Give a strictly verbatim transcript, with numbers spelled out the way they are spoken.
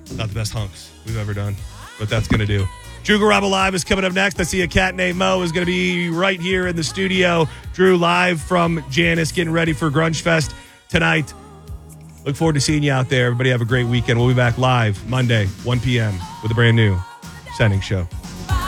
Not the best hunks we've ever done, but that's going to do. Drew Garabo Live is coming up next. I see a cat named Mo is going to be right here in the studio. Drew live from Janice, getting ready for Grunge Fest tonight. Look forward to seeing you out there. Everybody have a great weekend. We'll be back live Monday, one p.m. with a brand new Sending Show.